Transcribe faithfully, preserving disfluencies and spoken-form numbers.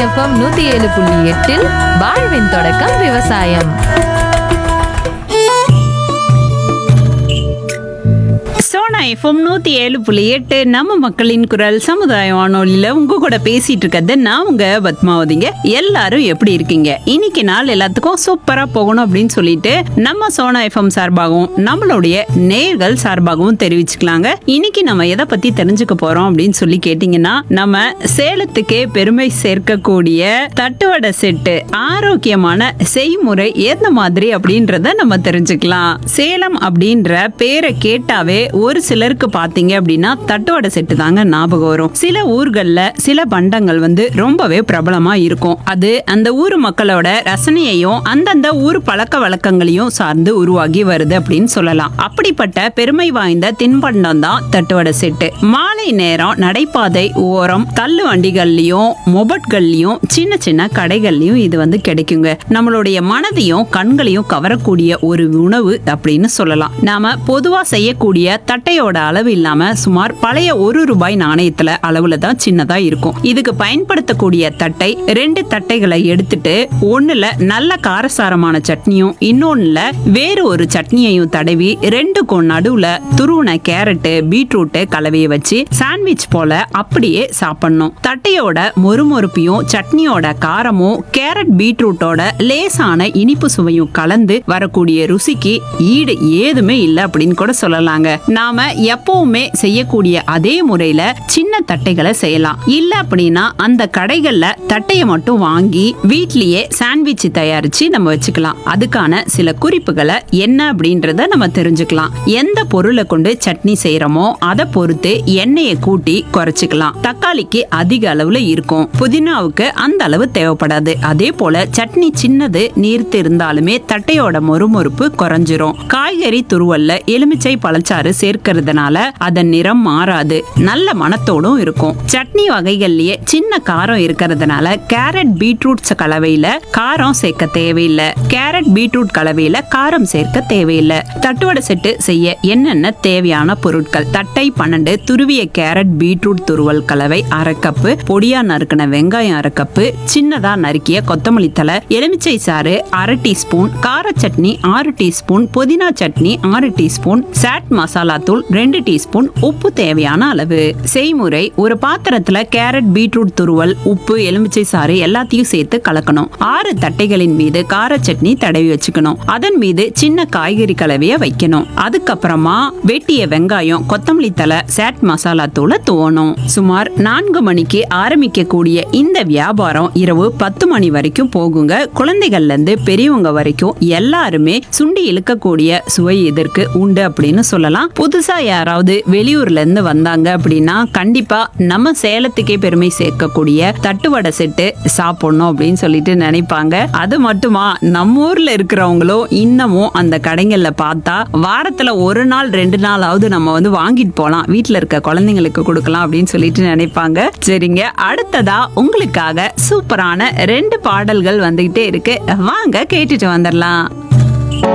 FM நூத்தி ஏழு புள்ளி எட்டில் வாழ்வின் தொடக்கம் விவசாயம். சோனா எஃப்எம் நூத்தி ஏழு புள்ளி எட்டு நம்ம மக்களின் குரல் சமுதாய வானொலியில உங்க கூட பேசிட்டு இருக்கிறது நான் உங்க பத்மாவதிங்க. எல்லாரும் எப்படி இருக்கீங்க? இன்னைக்கு நாள் எல்லாத்துக்கும் சூப்பரா போகணும் அப்படின்னு சொல்லிட்டு நம்ம சோனா எஃப்எம் சார்பாகவும் நம்மளுடைய நேர்கள் சார்பாகவும் தெரிவிச்சுக்கலாங்க. இன்னைக்கு நம்ம எதை பத்தி தெரிஞ்சுக்க போறோம் அப்படின்னு சொல்லி கேட்டீங்கன்னா, நம்ம சேலத்துக்கே பெருமை சேர்க்கக்கூடிய தட்டுவடை செட்டு ஆரோக்கியமான செய்முறை எந்த மாதிரி அப்படின்றத நம்ம தெரிஞ்சுக்கலாம். சேலம் அப்படின்ற பேரை கேட்டாவே ஒரு சிலருக்கு பாத்தீங்க அப்படின்னா தட்டுவடை செட்டு தாங்க ஞாபகம் வரும். சில ஊர்கள்ல சில பண்டங்கள் வந்து ரொம்பவே பிரபலமா இருக்கும். அது அந்த ஊர் மக்களோட ரசனையையும் அந்தந்த ஊர் பழக்க வழக்கங்களையும் சார்ந்து உருவாகி வருது அப்படின்னு சொல்லலாம். அப்படிப்பட்ட பெருமை வாய்ந்த தின்பண்டம் தான் தட்டுவடை செட்டு. மாலை நேரம் நடைபாதை ஓரம் தள்ளு வண்டிகள்லயும் மொபட்கள்லயும் சின்ன சின்ன கடைகள்லயும் இது வந்து கிடைக்குங்க. நம்மளுடைய மனதையும் கண்களையும் கவரக்கூடிய ஒரு உணவு அப்படின்னு சொல்லலாம். நாம பொதுவா செய்யக்கூடிய தட்டையோட அளவு இல்லாம சுமார் பழைய ஒரு ரூபாய் நாணயத்துல அளவுல தான் சின்னதா இருக்கும். இதுக்கு பயன்படுத்தக்கூடிய தட்டை ரெண்டு தட்டைகளை எடுத்துட்டு ஒண்ணுல நல்ல காரசாரமான சட்னியும் இன்னொன்னுல வேறு ஒரு சட்னியையும் தடவி ரெண்டுக்கும் நடுவுல துருவன கேரட்டு பீட்ரூட் கலவையை வச்சு சாண்ட்விச் போல அப்படியே சாப்பிடணும். தட்டையோட மொறுமொறுப்பையும் சட்னியோட காரமும் கேரட் பீட்ரூட்டோட லேசான இனிப்பு சுவையும் கலந்து வரக்கூடிய ருசிக்கு ஈடு ஏதுமே இல்லை அப்படின்னு கூட சொல்லலாங்க. நாம எப்பவுமே செய்யக்கூடிய அதே முறையில சின்ன தட்டைகளை செய்யலாம். இல்ல அப்படின்னா அந்த கடைகள்ல தட்டையை மட்டும் வாங்கி வீட்லயே சாண்ட்விச் தயாரிச்சு நம்ம வச்சுக்கலாம். அதுக்கான சில குறிப்புகளை என்ன அப்படின்றத நம்ம தெரிஞ்சுக்கலாம். எந்த பொருளை கொண்டு சட்னி செய்யறோமோ அதை பொறுத்து எண்ணெயை கூட்டி குறைச்சிக்கலாம். தக்காளிக்கு அதிக அளவுல இருக்கும், புதினாவுக்கு அந்த அளவு தேவைப்படாது. அதே போல சட்னி சின்னது நீர்த்து இருந்தாலுமே தட்டையோட மொறுமொறுப்பு குறைஞ்சிரும். காய்கறி துருவல்ல எலுமிச்சை பழச்சாறு சேர்க்கிறதுனால அதன் நிறம் மாறாது, நல்ல மணத்தோடும் இருக்கும். சட்னி வகைகள்லயே சின்ன காரம் இருக்கிறதுனால கேரட் பீட்ரூட் கலவையில காரம் சேர்க்க தேவையில்லை. கேரட் பீட்ரூட் கலவையில காரம் சேர்க்க தேவையில்லை. தட்டுவடை செட்டு செய்ய என்னென்ன தேவையான பொருட்கள்: தட்டை பன்னெண்டு, துருவிய கேரட் பீட்ரூட் துருவல் கலவை அரை கப்பு, பொடியா நறுக்கின வெங்காயம் அரை கப்பு, சின்னதா நறுக்கிய கொத்தமல்லி தலை, எலுமிச்சை சாறு அரை டீஸ்பூன், கார சட்னி ஆறு டீஸ்பூன், புதினா சட்னி ஆறு டீஸ்பூன், சாட் மசாலா தூள் ரெண்டு டீஸ்பூன், உப்பு தேவையான அளவு. செய்முறை: ஒரு பாத்திரத்துல கேரட் பீட்ரூட் துருவல் உப்பு எலுமிச்சை சாறு எல்லாத்தையும் சேர்த்து கலக்கணும். ஆறு தட்டைகளின் மீது கார சட்னி தடவி வச்சுக்கணும். அதன் மீது சின்ன காய்கறி கலவைய வைக்கணும். அதுக்கப்புறமா வெட்டிய வெங்காயம் கொத்தமல்லி தலை சாட் மசாலா தூளை தூவணும். சுமார் நான்கு மணிக்கு ஆரம்பிக்க கூடிய இந்த வியாபாரம் இரவு பத்து மணி வரைக்கும் போகுங்க. குழந்தைகள்ல இருந்து பெரியவங்க வரைக்கும் எல்லாருமே சுண்டி இழுக்கக்கூடிய சுவை இதற்கு உண்டு அப்படின்னு சொல்லலாம். புதுசா யாராவது வெளியூர்ல இருந்து வந்தாங்க அப்படின்னா கண்டிப்பா நம்ம சேலத்துக்கே பெருமை சேர்க்கக்கூடிய தட்டுவடை செட்டு சாப்பிடணும் அப்படின்னு சொல்லிட்டு நினைப்பாங்க. அது மட்டுமா, நம்ம ஊர்ல இருக்கிறவங்களும் இன்னமும் அந்த கடைகள்ல பார்த்தா வாரத்துல ஒரு நாள் ரெண்டு நாளாவது நம்ம வந்து வாங்கிட்டு போலாம், வீட்டுல இருக்க குழந்தைங்களுக்கு கொடுக்கலாம் அப்படின்னு சொல்லிட்டு நினைப்பாங்க. சரிங்க, அடுத்ததா உங்களுக்காக சூப்பரான ரெண்டு பாடல்கள் வந்துகிட்டே இருக்கு, வாங்க கேட்டுட்டு வந்துடலாம்.